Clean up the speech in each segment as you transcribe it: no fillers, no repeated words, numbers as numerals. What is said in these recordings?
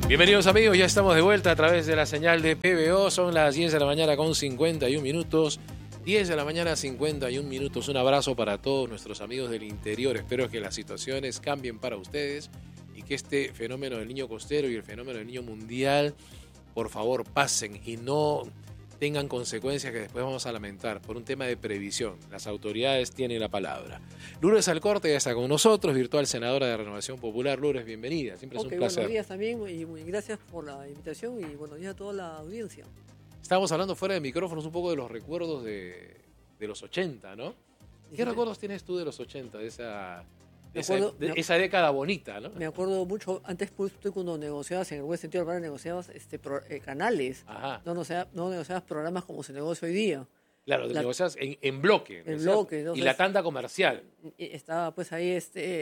Bienvenidos amigos, ya estamos de vuelta a través de la señal de PBO. Son las 10 de la mañana con 51 minutos. 10 de la mañana 51 minutos. Un abrazo para todos nuestros amigos del interior. Espero que las situaciones cambien para ustedes y que este fenómeno del niño costero y el fenómeno del niño mundial, por favor, pasen y no tengan consecuencias que después vamos a lamentar por un tema de previsión. Las autoridades tienen la palabra. Lourdes Alcorta ya está con nosotros, virtual senadora de Renovación Popular. Lourdes, bienvenida. Siempre es un placer. Buenos días también y muy gracias por la invitación y buenos días a toda la audiencia. Estábamos hablando fuera de micrófonos un poco de los recuerdos de los 80, ¿no? ¿Qué recuerdos tienes tú de los 80, de esa década bonita, ¿no? Me acuerdo mucho, antes pues, tú cuando negociabas, en el buen sentido de la palabra, negociabas canales. Ajá. No negociabas programas como se negocia hoy día. Claro, negociabas en bloque. En bloque. Entonces, y la tanda comercial. Estaba pues ahí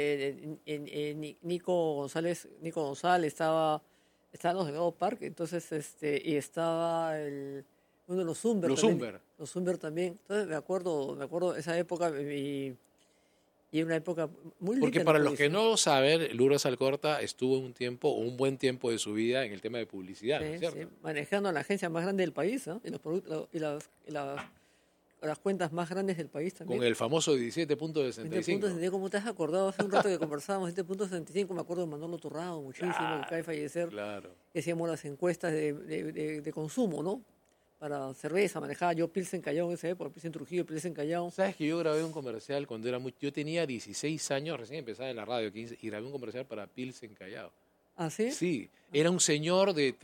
Nico González, estaban los de Gado Park, entonces y estaba uno de los Zumber. Los Zumber también. Entonces me acuerdo esa época y una época muy linda. Porque para los que no lo saben, Lourdes Alcorta estuvo un buen tiempo de su vida en el tema de publicidad, ¿no es cierto? Sí, manejando la agencia más grande del país, ¿no? Y las cuentas más grandes del país también. Con el famoso 17.65. 17.65, ¿cómo te has acordado? Hace un rato que conversábamos, 17.65, me acuerdo de Manolo Torrado muchísimo, que acaba de fallecer. Claro. Hacíamos las encuestas de consumo, ¿no? Para cerveza, manejaba yo Pilsen Callao en esa época, Pilsen Trujillo, Pilsen Callao. ¿Sabes que yo grabé un comercial cuando yo tenía 16 años, recién empezaba en la radio, 15, y grabé un comercial para Pilsen Callao? ¿Ah, sí? Sí, era un señor de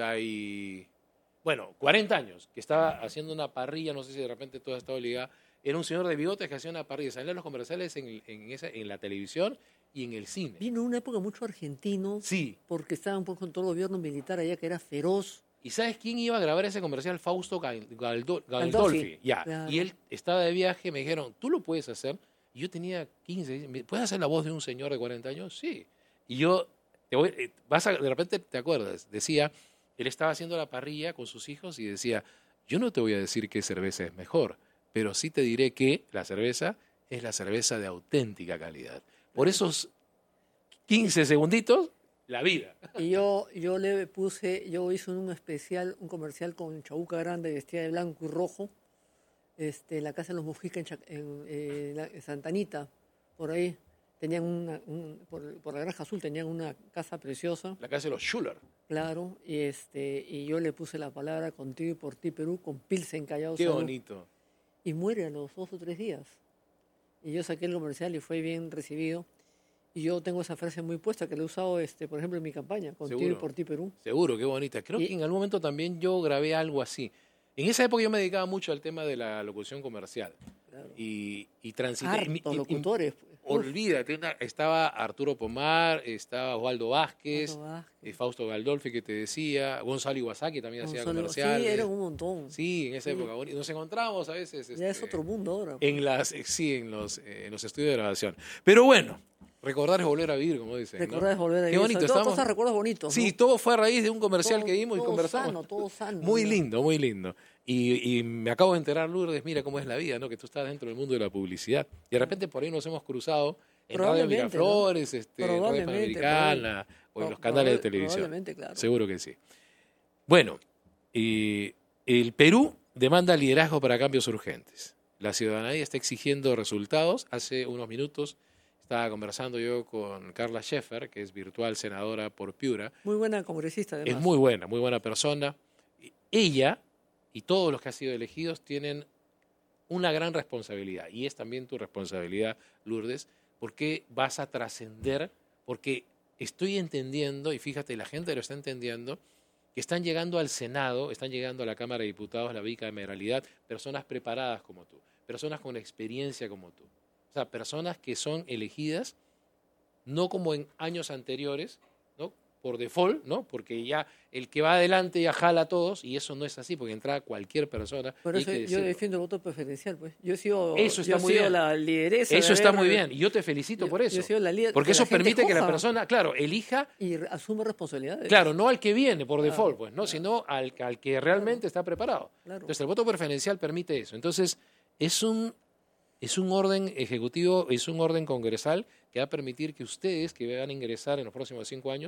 40 años, que estaba haciendo una parrilla, no sé si de repente todo ha estado ligado. Era un señor de bigotes que hacía una parrilla. Salían los comerciales en la televisión y en el cine. Vino una época mucho argentino. Sí. Porque estaban con todo el gobierno militar allá que era feroz. ¿Y sabes quién iba a grabar ese comercial? Fausto Galdolfi. Ya. Claro. Y él estaba de viaje, me dijeron, ¿tú lo puedes hacer? Y yo tenía 15, ¿puedes hacer la voz de un señor de 40 años? Sí. Y yo, de repente te acuerdas, decía, él estaba haciendo la parrilla con sus hijos y decía, yo no te voy a decir qué cerveza es mejor, pero sí te diré que la cerveza es la cerveza de auténtica calidad. Por esos 15 segunditos, la vida. Y yo hice un comercial con Chabuca Grande vestida de blanco y rojo, en la casa de los Mujica en Santa Anita, por ahí. Tenían por la Granja Azul tenían una casa preciosa. La casa de los Schuller. Claro, y yo le puse la palabra contigo y por ti, Perú, con Pilsen Callao. Qué bonito. Y muere a los 2 o 3 días. Y yo saqué el comercial y fue bien recibido. Y yo tengo esa frase muy puesta que la he usado, por ejemplo, en mi campaña, contigo y por ti, Perú. Seguro, qué bonita. Creo que en algún momento también yo grabé algo así. En esa época yo me dedicaba mucho al tema de la locución comercial. Claro. Y transité. Locutores. Olvídate, estaba Arturo Pomar, estaba Osvaldo Vázquez, Fausto Galdolfi que te decía, Gonzalo Iwasaki también hacía comerciales. Sí, era un montón. Sí, en esa época. Nos encontrábamos a veces. Ya es otro mundo ahora. En los estudios de grabación. Pero bueno, recordar es volver a vivir, como dicen. Recordar es volver a vivir. Qué bonito. Todos recuerdos bonitos. Sí, ¿no? todo fue a raíz de un comercial que dimos y conversamos. Todo sano. Muy lindo, muy lindo. Y me acabo de enterar, Lourdes, mira cómo es la vida, ¿no? Que tú estás dentro del mundo de la publicidad. Y de repente por ahí nos hemos cruzado en Radio Miraflores, ¿no? En Radio Panamericana o en los canales de televisión. Probablemente, claro. Seguro que sí. Bueno, el Perú demanda liderazgo para cambios urgentes. La ciudadanía está exigiendo resultados. Hace unos minutos estaba conversando yo con Carla Scheffer, que es virtual senadora por Piura. Muy buena congresista, además. Es muy buena persona. Ella y todos los que han sido elegidos tienen una gran responsabilidad. Y es también tu responsabilidad, Lourdes, porque vas a trascender, porque estoy entendiendo, y fíjate, la gente lo está entendiendo, que están llegando al Senado, están llegando a la Cámara de Diputados, la bicameralidad, personas preparadas como tú, personas con experiencia como tú. O sea, personas que son elegidas no como en años anteriores, ¿no? Por default, ¿no? Porque ya el que va adelante ya jala a todos, y eso no es así, porque entra cualquier persona. Por eso yo defiendo el voto preferencial, pues. Yo he sido la lideresa. Eso está muy bien, y yo te felicito por eso. Yo he sido la líder, porque eso permite que la persona, claro, elija. Y asume responsabilidades. Claro, no al que viene por default, pues, ¿no? Sino al que realmente está preparado. Claro. Entonces, el voto preferencial permite eso. Entonces, es un orden ejecutivo, es un orden congresal que va a permitir que ustedes, que van a ingresar en los próximos 5 años,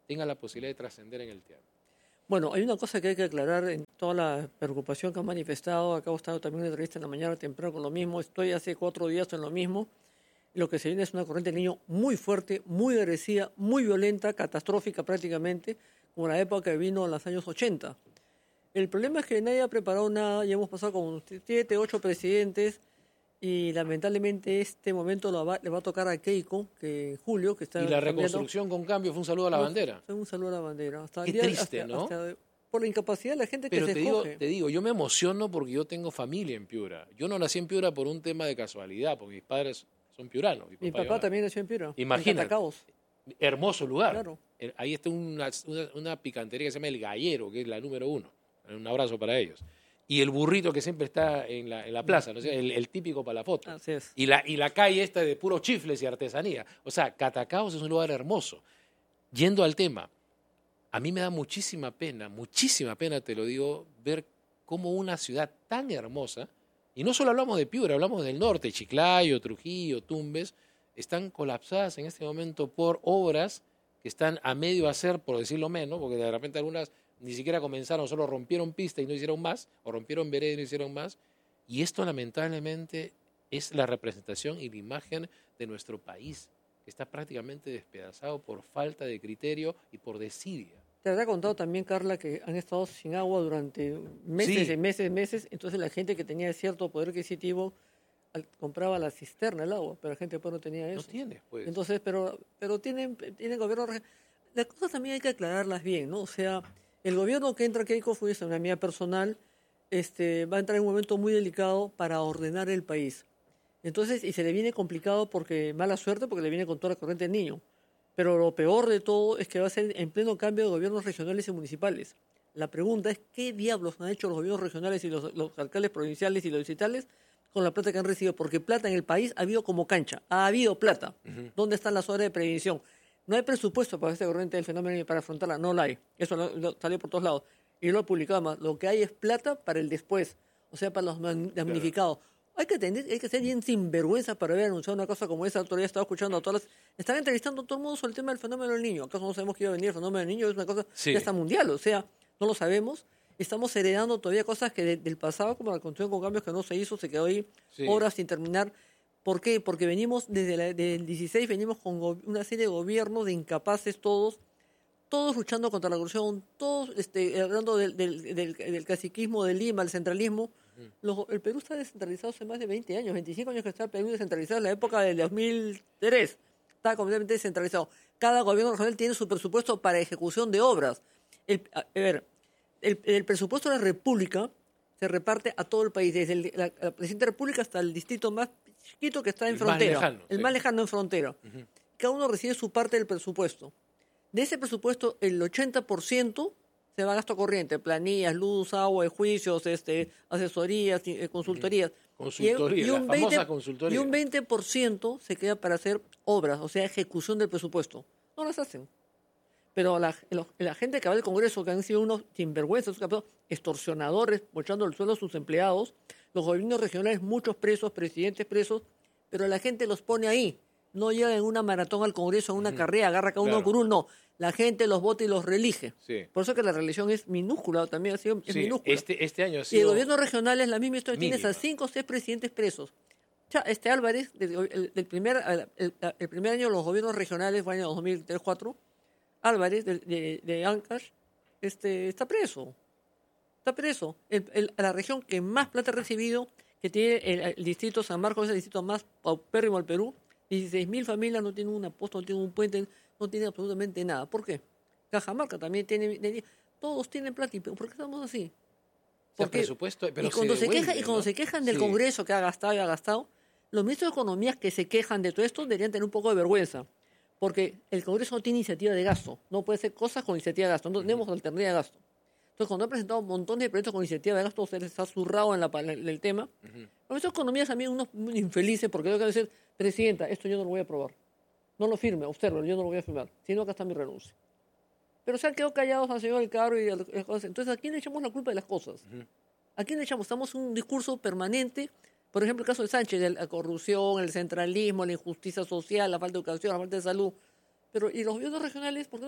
tenga la posibilidad de trascender en el tiempo. Bueno, hay una cosa que hay que aclarar en toda la preocupación que han manifestado. Acabo de estar también en una entrevista en la mañana temprano con lo mismo. Estoy hace 4 días en lo mismo. Lo que se viene es una corriente del Niño muy fuerte, muy agresiva, muy violenta, catastrófica prácticamente, como la época que vino en los años 80. El problema es que nadie ha preparado nada. Ya hemos pasado con 7, 8 presidentes y lamentablemente este momento le va a tocar a Keiko, que en julio, que está Y la cambiando. reconstrucción con cambio fue un saludo a la bandera. Fue un saludo a la bandera. Hasta Qué el día- triste, hasta- ¿no? hasta por la incapacidad de la gente Pero que se escoge. te digo, yo me emociono porque yo tengo familia en Piura. Yo no nací en Piura por un tema de casualidad, porque mis padres son piuranos. Mi papá también nació en Piura. Imagínate. En Catacaos. Hermoso lugar. Claro. Ahí está una picantería que se llama El Gallero, que es la número 1. Un abrazo para ellos. Y el burrito que siempre está en la plaza, ¿no? El típico para la foto. Así es. Y la calle esta de puros chifles y artesanía. O sea, Catacaos es un lugar hermoso. Yendo al tema, a mí me da muchísima pena, te lo digo, ver cómo una ciudad tan hermosa, y no solo hablamos de Piura, hablamos del norte, Chiclayo, Trujillo, Tumbes, están colapsadas en este momento por obras que están a medio hacer, por decirlo menos, porque de repente algunas ni siquiera comenzaron, solo rompieron pista y no hicieron más, o rompieron vereda y no hicieron más, y esto lamentablemente es la representación y la imagen de nuestro país, que está prácticamente despedazado por falta de criterio y por desidia. Te habrá contado también, Carla, que han estado sin agua durante meses Sí. y meses. Entonces la gente que tenía cierto poder adquisitivo compraba la cisterna, el agua, pero la gente pues no tenía eso. No tiene, pues. Entonces, pero tienen gobierno. Las cosas también hay que aclararlas bien, ¿no? O sea, el gobierno que entra, Keiko, fue una mía personal, va a entrar en un momento muy delicado para ordenar el país. Entonces, y se le viene complicado porque, mala suerte, porque le viene con toda la corriente del Niño. Pero lo peor de todo es que va a ser en pleno cambio de gobiernos regionales y municipales. La pregunta es, ¿qué diablos han hecho los gobiernos regionales y los alcaldes provinciales y los distritales con la plata que han recibido? Porque plata en el país ha habido como cancha, ha habido plata. ¿Dónde están las obras de prevención? No hay presupuesto para esta corriente del fenómeno y para afrontarla, no la hay. Eso salió por todos lados. Y lo he publicado más. Lo que hay es plata para el después, o sea, para los damnificados. Hay que ser bien sinvergüenza para haber anunciado una cosa como esa. Todavía estaba escuchando a todas las... Están entrevistando a todo el mundo sobre el tema del fenómeno del niño. ¿Acaso no sabemos que iba a venir el fenómeno del niño? Es una cosa Sí. ya está mundial, o sea, no lo sabemos. Estamos heredando todavía cosas que del pasado, como la construcción con cambios que no se hizo, se quedó ahí Sí. horas sin terminar. ¿Por qué? Porque venimos desde el 16, venimos con una serie de gobiernos de incapaces todos luchando contra la corrupción, todos hablando del caciquismo de Lima, el centralismo. El Perú está descentralizado hace más de 20 años, 25 años que está el Perú descentralizado, en la época del 2003. Está completamente descentralizado. Cada gobierno regional tiene su presupuesto para ejecución de obras. El presupuesto de la República se reparte a todo el país, desde la Presidenta de la República hasta el distrito más chiquito que está en El más frontera. lejano, El sí. más lejano en frontera. Cada uno recibe su parte del presupuesto. De ese presupuesto, el 80% se va a gasto corriente, planillas, luz, agua, juicios, asesorías, consultorías. Consultoría, la famosa consultoría. Y un 20% se queda para hacer obras, o sea, ejecución del presupuesto. No las hacen. Pero la gente que va del Congreso, que han sido unos sinvergüenzas, extorsionadores, mochando el suelo a sus empleados, los gobiernos regionales, muchos presos, presidentes presos, pero la gente los pone ahí. No llegan en una maratón al Congreso, en una carrera, agarra cada uno Claro. por uno. No, la gente los vota y los reelige. Sí. Por eso que la reelección es minúscula, también es Sí, minúscula. este año ha Y el sido... gobierno regional es la misma historia, tienes a mínima. 5 o 6 presidentes presos. Ya, Álvarez, el primer año de los gobiernos regionales, fue el año 2003-2004, Álvarez de Ancash está preso. Está preso. La región que más plata ha recibido, que tiene el distrito San Marcos, es el distrito más paupérrimo del Perú. 16.000 familias no tienen una posta, no tienen un puente, no tienen absolutamente nada. ¿Por qué? Cajamarca también tiene, todos tienen plata. ¿Y por qué estamos así? O sea, Porque- presupuesto, pero y cuando se devuelve, quejan, y cuando ¿no? se quejan del Sí. Congreso que ha gastado y ha gastado, los ministros de Economía que se quejan de todo esto deberían tener un poco de vergüenza, porque el Congreso no tiene iniciativa de gasto, no puede hacer cosas con iniciativa de gasto, no tenemos alternativa de gasto. Entonces, cuando han presentado un montón de proyectos con iniciativa de gasto, se les ha zurrado en el tema. Los ministros de Economía también unos muy infelices, porque tengo que decir, Presidenta, esto yo no lo voy a aprobar. No lo firme, observe, yo no lo voy a firmar, sino acá está mi renuncia. Pero se han quedado callados al señor Alcaro y a las cosas. Entonces, ¿a quién le echamos la culpa de las cosas? ¿A quién le echamos? Estamos en un discurso permanente. Por ejemplo, el caso de Sánchez, de la corrupción, el centralismo, la injusticia social, la falta de educación, la falta de salud. Pero, ¿y los gobiernos regionales, por qué no apuntan a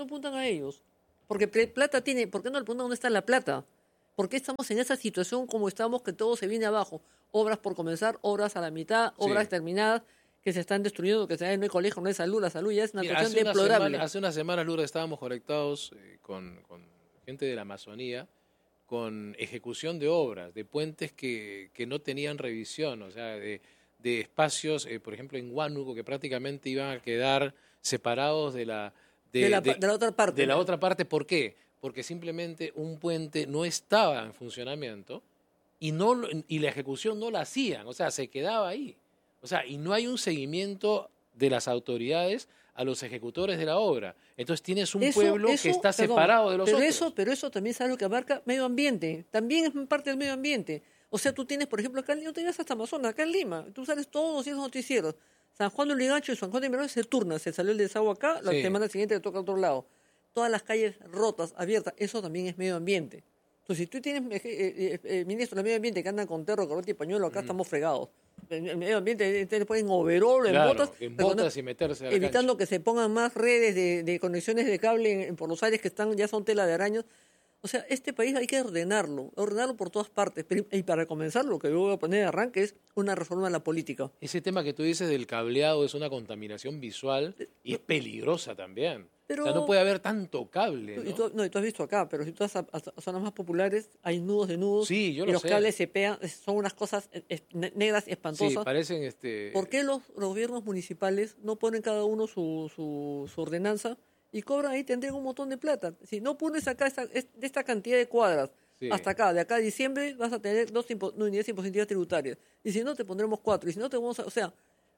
ellos. Porque plata tiene, ¿por qué no le preguntan dónde está la plata? ¿Por qué estamos en esa situación como estamos, que todo se viene abajo? Obras por comenzar, obras a la mitad, obras terminadas, que se están destruyendo, que no hay colegio, no hay salud, la salud ya es una cuestión deplorable. Hace una semana, Lourdes, estábamos conectados con gente de la Amazonía, con ejecución de obras, de puentes que no tenían revisión, o sea, de espacios, por ejemplo, en Huánuco, que prácticamente iban a quedar separados de la otra parte. De la otra parte, ¿por qué? Porque simplemente un puente no estaba en funcionamiento y la ejecución no la hacían, o sea, se quedaba ahí. O sea, y no hay un seguimiento de las autoridades a los ejecutores de la obra. Entonces tienes un pueblo que está separado de los otros. Pero eso también es algo que abarca medio ambiente. También es parte del medio ambiente. O sea, tú tienes, por ejemplo, acá en Lima, tú llegas hasta Amazonas, acá en Lima, tú sales todos los días noticieros. San Juan de Lurigancho y San Juan de Miraflores se turnan, se salió el desagüe acá, la semana siguiente le toca al otro lado. Todas las calles rotas, abiertas, eso también es medio ambiente. Entonces, si tú tienes ministros del medio ambiente que andan con terro, corote y pañuelo, acá estamos fregados. El medio ambiente te ponen overol, en botas y meterse a la evitando cancha. que se pongan más redes de conexiones de cable por los aires que ya son tela de arañas. O sea, este país hay que ordenarlo por todas partes. Y para comenzar, lo que yo voy a poner de arranque es una reforma en la política. Ese tema que tú dices del cableado es una contaminación visual y es peligrosa también. Pero, o sea, no puede haber tanto cable, ¿no? Y tú has visto acá, pero si tú vas a zonas más populares, hay nudos de nudos. Sí, yo y lo los sé. cables se pegan, son unas cosas negras y espantosas. Sí, parecen ¿Por qué los gobiernos municipales no ponen cada uno su ordenanza y cobran ahí, tendrían un montón de plata? Si no pones acá de esta cantidad de cuadras hasta acá, de acá a diciembre vas a tener 2 unidades impositivas tributarias. Y si no, te pondremos 4. Y si no, te vamos a... O sea,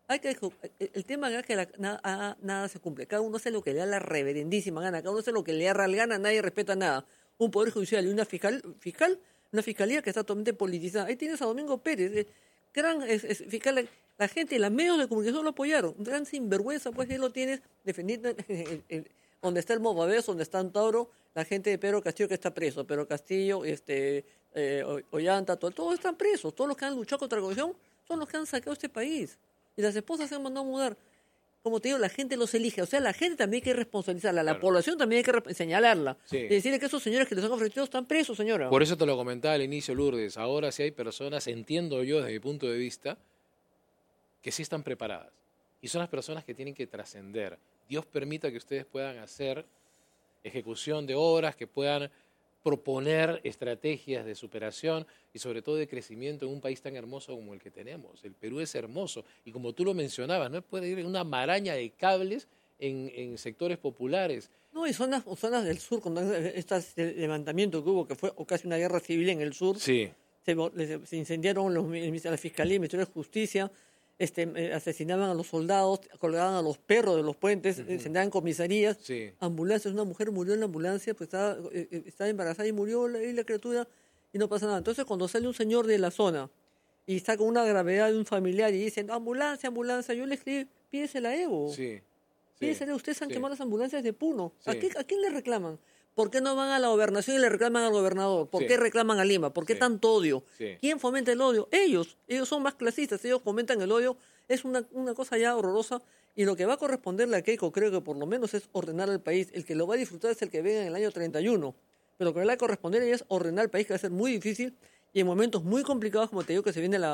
el tema es que nada se cumple. Cada uno hace lo que le da la reverendísima gana. Cada uno hace lo que le da real gana. Nadie respeta nada. Un poder judicial y una una fiscalía que está totalmente politizada. Ahí tienes a Domingo Pérez, gran fiscal. La gente, los medios de comunicación lo apoyaron. Un gran sinvergüenza, pues ahí lo tienes defendiendo donde está el Movadez, donde está Antauro, la gente de Pedro Castillo que está preso. Pedro Castillo, Ollanta, todos están presos. Todos los que han luchado contra la corrupción son los que han sacado este país. Y las esposas se han mandado a mudar. Como te digo, la gente los elige. O sea, la gente también hay que responsabilizarla. La población también hay que señalarla. Sí. Y decirle que esos señores que les han ofrecido están presos, señora. Por eso te lo comentaba al inicio, Lourdes. Ahora sí hay personas, entiendo yo desde mi punto de vista, que sí están preparadas. Y son las personas que tienen que trascender. Dios permita que ustedes puedan hacer ejecución de obras, que puedan proponer estrategias de superación y sobre todo de crecimiento en un país tan hermoso como el que tenemos. El Perú es hermoso y como tú lo mencionabas, no puede ir una maraña de cables en sectores populares. No, y zonas del sur, con este levantamiento que hubo, que fue casi una guerra civil en el sur, sí. se incendiaron la Fiscalía, el Ministerio de Justicia, asesinaban a los soldados, colgaban a los perros de los puentes, incendiaban comisarías, ambulancias. Una mujer murió en la ambulancia, pues estaba embarazada y murió la criatura y no pasa nada. Entonces, cuando sale un señor de la zona y está con una gravedad de un familiar y dicen, ambulancia, yo le escribí, pídese la Evo. Pídese la Evo. Ustedes han quemado las ambulancias de Puno. ¿A quién le reclaman? ¿Por qué no van a la gobernación y le reclaman al gobernador? ¿Por qué reclaman a Lima? ¿Por qué tanto odio? ¿Quién fomenta el odio? Ellos son más clasistas, ellos fomentan el odio. Es una cosa ya horrorosa. Y lo que va a corresponderle a Keiko, creo que por lo menos es ordenar al país. El que lo va a disfrutar es el que venga en el año 31. Pero lo que le va a corresponder es ordenar al país, que va a ser muy difícil. Y en momentos muy complicados, como te digo, que se viene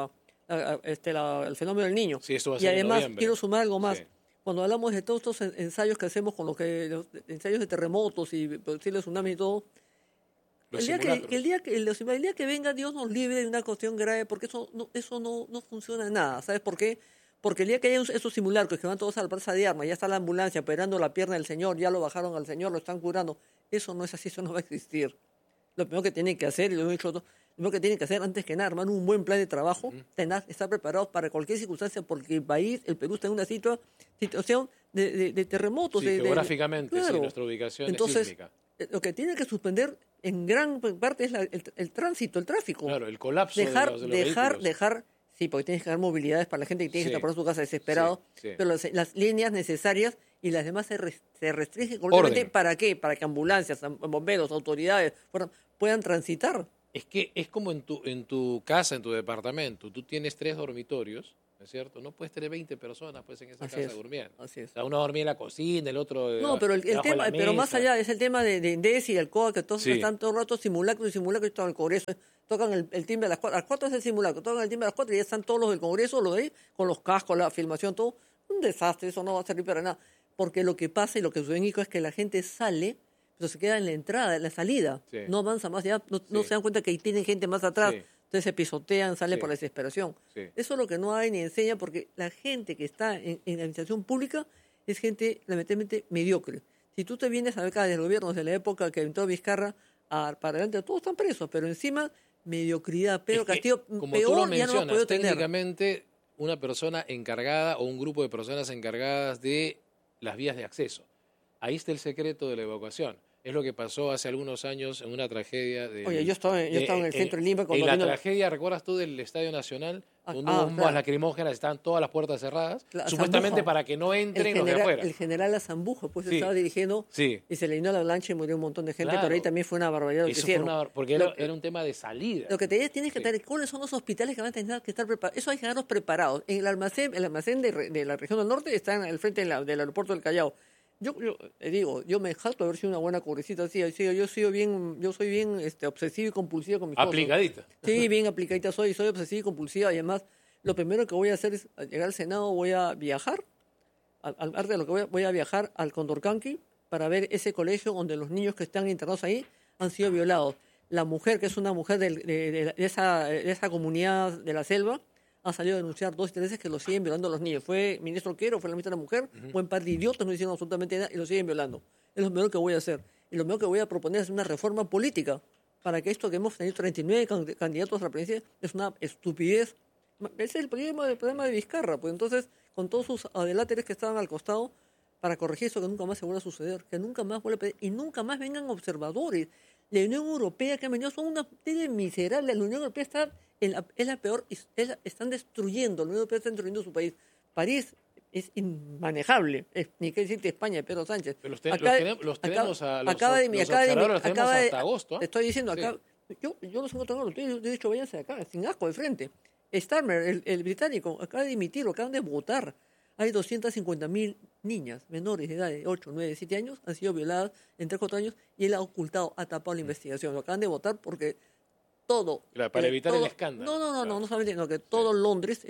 el fenómeno del niño. Esto va a y ser además, en noviembre. quiero sumar algo más. Cuando hablamos de todos estos ensayos que hacemos con los ensayos de terremotos y posibles tsunamis y todo, el día que venga Dios nos libre de una cuestión grave, porque eso no funciona en nada. ¿Sabes por qué? Porque el día que haya esos simulacros que van todos a la plaza de armas, ya está la ambulancia operando la pierna del señor, ya lo bajaron al señor, lo están curando, eso no es así, eso no va a existir. Lo primero que tienen que hacer, y lo he dicho todo, lo primero que tienen que hacer antes que nada, armar un buen plan de trabajo, estar preparados para cualquier circunstancia, porque el Perú está en una situación de terremotos. Sí, geográficamente, claro. Sí, nuestra ubicación Entonces, es sísmica. Lo que tiene que suspender en gran parte es el tránsito, el tráfico. Claro, el colapso de los dejar, sí, porque tienes que dar movilidades para la gente que tiene que estar por su casa desesperado, pero las líneas necesarias y las demás se restringen completamente. ¿Para qué? Para que ambulancias, bomberos, autoridades puedan transitar. Es que es como en tu casa, en tu departamento. Tú tienes 3 dormitorios ¿no es cierto? No puedes tener 20 personas pues, en esa Así casa es. durmiendo. Así es. O sea, uno dormía en la cocina, el otro No, pero el debajo de tema, la pero más mesa. allá, es el tema de Indes y el COA, que todos Sí. están todo el rato simulacro y simulacro y todo el Congreso. Tocan el timbre a las 4, a las 4 es el simulacro, tocan el timbre a las 4 y ya están todos los del Congreso, los de ahí, con los cascos, la filmación, todo. Un desastre, eso no va a servir para nada. Porque lo que pasa y lo que sucede en Ico es que la gente sale, pero se queda en la entrada, en la salida. Sí. No avanza más allá, no Sí. se dan cuenta que tienen gente más atrás. Sí. Entonces se pisotean, sale Sí. por la desesperación. Sí. Eso es lo que no hay ni enseña, porque la gente que está en la administración pública es gente lamentablemente mediocre. Si tú te vienes acá del gobierno desde la época que entró Vizcarra para adelante, todos están presos, pero encima mediocridad, pero Es que, Castillo como tú lo peor ya no lo ha mencionas, podido tener. técnicamente una persona encargada o un grupo de personas encargadas de las vías de acceso. Ahí está el secreto de la evacuación. Es lo que pasó hace algunos años en una tragedia. Oye, yo estaba en el centro de Lima cuando en la vino tragedia, ¿recuerdas tú del Estadio Nacional? Donde hubo bombas claro. lacrimógenas, estaban todas las puertas cerradas, La supuestamente Zambuja. para que no entren los de afuera. El general Azambuja, pues Sí. estaba dirigiendo Sí. y se le llenó la avalancha y murió un montón de gente, Claro. pero ahí también fue una barbaridad lo que Eso fue hicieron. porque Lo- era un tema de salida. Lo que tienes que Sí. tener, ¿cuáles son los hospitales que van a tener que estar preparados? Eso hay que dejarlos preparados. En el almacén de la región del norte está al frente del aeropuerto del Callao. Yo digo, yo me jacto de haber sido una buena cubrecita así. Yo soy bien obsesivo y compulsivo con mis cosas. Aplicadita. Sí, bien aplicadita soy obsesiva y compulsiva. Y además, lo primero que voy a hacer es, al llegar al Senado, voy a viajar. Al arte de lo que voy a viajar al Condorcanqui para ver ese colegio donde los niños que están internados ahí han sido violados. La mujer, que es una mujer de esa comunidad de la selva, ha salido a denunciar 2 y 3 veces que lo siguen violando a los niños. Fue ministro Quero, fue la ministra de la Mujer, buen par de idiotas, no hicieron absolutamente nada y lo siguen violando. Es lo mejor que voy a hacer. Y lo mejor que voy a proponer es una reforma política para que esto que hemos tenido 39 candidatos a la presidencia es una estupidez. Ese es el problema de Vizcarra. Pues entonces, con todos sus adeláteres que estaban al costado, para corregir eso que nunca más se vuelva a suceder, que nunca más vuelva a pedir, y nunca más vengan observadores. La Unión Europea que han venido son una miserable. La Unión Europea es la peor, están destruyendo, la Unión Europea está destruyendo su país. París es inmanejable, ni qué decirte España, Pedro Sánchez. Pero los tenemos a los observadores los tenemos hasta agosto. Te estoy diciendo, Sí. acá, yo los encuentro, yo he dicho, váyanse de acá, sin asco de frente. Starmer, el británico, acaba de dimitir, lo acaban de votar. Hay 250.000 niñas menores de edad de 8, 9, 7 años, han sido violadas en 3, 4 años y él ha ocultado, ha tapado la investigación. Lo acaban de votar porque todo... Claro, para evitar el escándalo. No solamente, sino que todo Londres,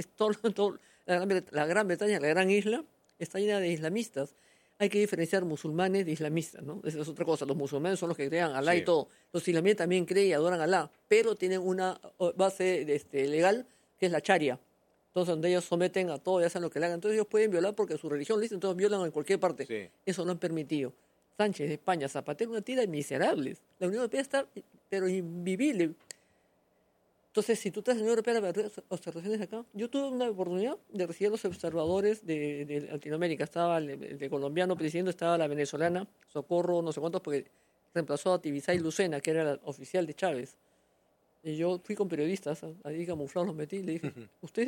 la Gran Bretaña, la gran isla, está llena de islamistas. Hay que diferenciar musulmanes de islamistas, ¿no? Esa es otra cosa. Los musulmanes son los que crean Alá Sí. y todo. Los islamistas también creen y adoran a Alá, pero tienen una base legal que es la charia. Entonces, donde ellos someten a todo y hacen lo que le hagan. Entonces, ellos pueden violar porque su religión le dice, entonces violan en cualquier parte. Sí. Eso no han permitido. Sánchez de España, Zapatero, una tira de miserables. La Unión Europea está, pero invivible. Entonces, si tú estás en la Unión Europea a ver observaciones acá, yo tuve una oportunidad de recibir a los observadores de Latinoamérica. Estaba el de colombiano presidiendo, estaba la venezolana, Socorro, no sé cuántos, porque reemplazó a Tibisay Lucena, que era la oficial de Chávez. Y yo fui con periodistas, ahí camuflados los metí, y le dije, usted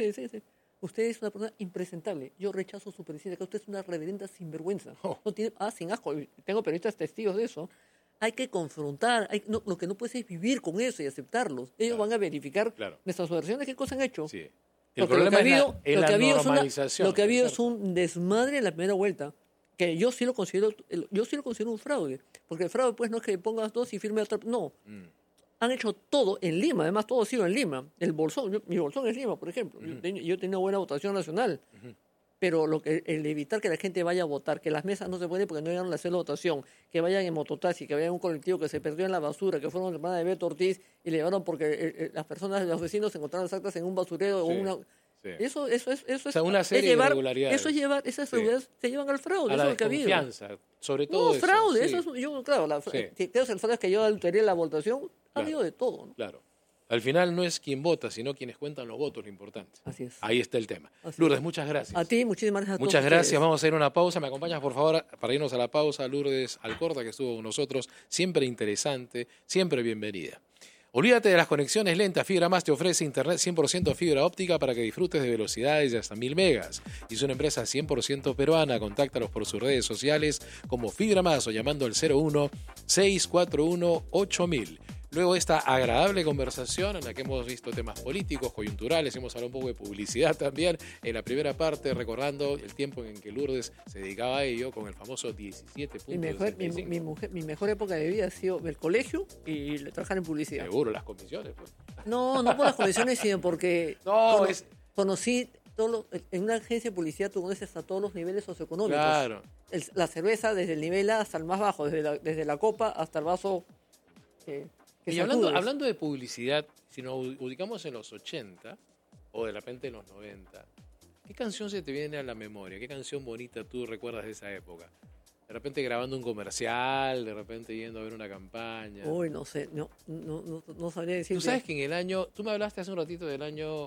es una persona impresentable, yo rechazo su presencia, que usted es una reverenda sinvergüenza. No tiene, sin asco, tengo periodistas testigos de eso. Hay que confrontar, lo que no puedes es vivir con eso y aceptarlos. Ellos van a verificar nuestras versiones, qué cosas han hecho. Sí. El Porque problema es la normalización. Lo que ha habido es un desmadre en la primera vuelta, que yo sí lo considero un fraude, porque el fraude pues no es que pongas 2 y firme otra, no. Han hecho todo en Lima, además todo ha sido en Lima. El Bolsón, mi Bolsón es Lima, por ejemplo. Yo tenía buena votación nacional, pero el evitar que la gente vaya a votar, que las mesas no se pueden porque no llegaron a hacer la votación, que vayan en mototaxi, que vayan en un colectivo que se perdió en la basura, que fueron la hermana de Beto Ortiz y le llevaron porque las personas, los vecinos encontraron las actas en un basurero o una... Sí. Eso O sea, una serie de irregularidades. Eso es llevar, esas irregularidades se llevan al fraude, A eso la es lo que ha habido. desconfianza, sobre todo No, fraude, sí. eso es, yo, claro, Sí. si creo que el fraude es que yo alteré la votación, ha Claro. habido de todo, ¿no? Claro. Al final no es quien vota, sino quienes cuentan los votos lo importante. Así es. Ahí está el tema. Así Lourdes, es. muchas gracias. A ti, muchísimas gracias a Muchas todos gracias. ustedes. Vamos a hacer una pausa. ¿Me acompañas, por favor, para irnos a la pausa? Lourdes Alcorta, que estuvo con nosotros. Siempre interesante, siempre bienvenida. Olvídate de las conexiones lentas. Fibra Más te ofrece internet 100% fibra óptica para que disfrutes de velocidades de hasta 1000 megas. Y es una empresa 100% peruana. Contáctalos por sus redes sociales como Fibra Más o llamando al 01-641-8000. luego esta agradable conversación en la que hemos visto temas políticos, coyunturales, hemos hablado un poco de publicidad también, en la primera parte recordando el tiempo en que Lourdes se dedicaba a ello con el famoso 17.65. Mi mejor época de vida ha sido el colegio y trabajar en publicidad. Seguro, las comisiones. Pues. No por las comisiones, sino porque conocí en una agencia de publicidad tú conoces a todos los niveles socioeconómicos. Claro. La cerveza desde el nivel A hasta el más bajo, desde la copa hasta el vaso y hablando de publicidad, si nos ubicamos en los 80 o de repente en los 90, ¿qué canción se te viene a la memoria? ¿Qué canción bonita tú recuerdas de esa época? De repente grabando un comercial, de repente yendo a ver una campaña. Uy, no sé, no sabría decir. Tú sabes que en el año, tú me hablaste hace un ratito del año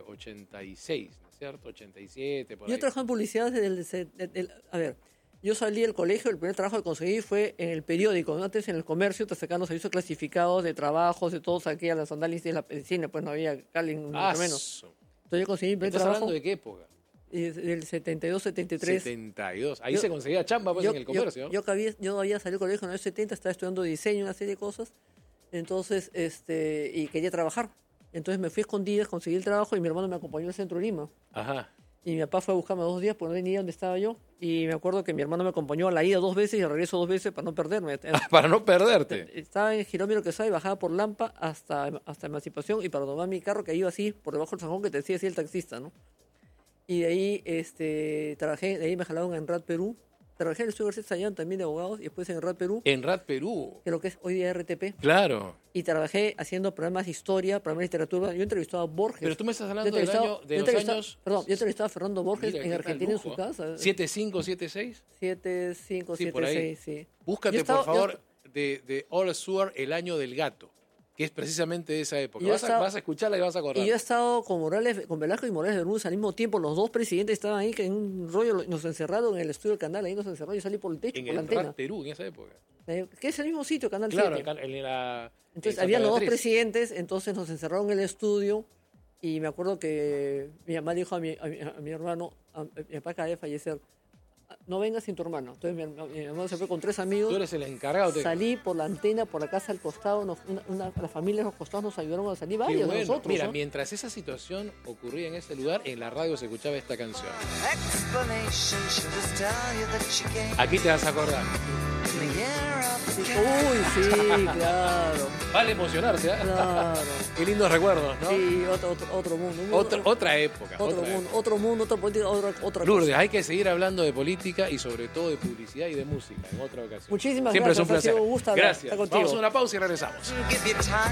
86, ¿no es cierto? 87, por ahí. Yo trabajé en publicidad a ver, yo salí del colegio, el primer trabajo que conseguí fue en el periódico, ¿no? Antes en el comercio te sacaban los servicios clasificados de trabajos, de todos aquí a las análisis del cine, pues no había cali mucho menos. Entonces yo conseguí mi primer trabajo. ¿Estás hablando de qué época? Del 72, 73. 72. Ahí se conseguía chamba pues, en el comercio. Yo había salido del colegio en los 70, estaba estudiando diseño, una serie de cosas. Entonces, y quería trabajar. Entonces me fui escondida, conseguí el trabajo y mi hermano me acompañó al centro de Lima. Ajá. Y mi papá fue a buscarme 2 días porque no tenía donde estaba yo. Y me acuerdo que mi hermano me acompañó a la ida 2 veces y al regreso 2 veces para no perderme. Para no perderte. Estaba en Girón que y bajaba por Lampa hasta Emancipación y para tomar mi carro que iba así por debajo del zanjón que te decía así el taxista, ¿no? Y de ahí trabajé, de ahí me jalaron en Rad Perú. Trabajé en el estudio García Sayán también de abogados y después en Rad Perú. En Rad Perú. Que es lo que es hoy día RTP. Claro. Y trabajé haciendo programas de historia, programas de literatura. Yo he entrevistado a Borges. Pero tú me estás hablando de los años... Perdón, yo he entrevistado a Fernando Borges en Argentina en su casa. 75, 76. 75, sí, 76, sí. Búscate, por favor, de All Stewart, El año del gato, que es precisamente de esa época. Vas a escucharla y vas a acordar. Y yo he estado con Velasco y Morales Bermúdez al mismo tiempo. Los 2 presidentes estaban ahí, que en un rollo nos encerraron en el estudio del canal. Ahí nos encerraron y salí por el techo, por la antena. En Perú, en esa época. Que es el mismo sitio, Canal 7. Claro, entonces había los 2 presidentes, entonces nos encerraron en el estudio. Y me acuerdo que mi mamá dijo a mi hermano, mi papá acaba de fallecer, no vengas sin tu hermano. Entonces mi hermano se fue con 3 amigos. Tú eres el encargado. Salí por la antena, por la casa al costado. Las familias de los costados nos ayudaron a salir varios de nosotros. Mira, ¿no? Mientras esa situación ocurría en ese lugar, en la radio se escuchaba esta canción. Aquí te vas a acordar. Uy, sí, claro. Vale emocionarse, ¿eh? Claro. Qué lindos recuerdos, ¿no? Sí, otro mundo. Otra época. Otro mundo, otra política, otra Lourdes, cosa. hay que seguir hablando de política y sobre todo de publicidad y de música en otra ocasión. Muchísimas Siempre gracias. es un placer. Ha sido un gusto Gracias. estar contigo. Vamos a una pausa y regresamos.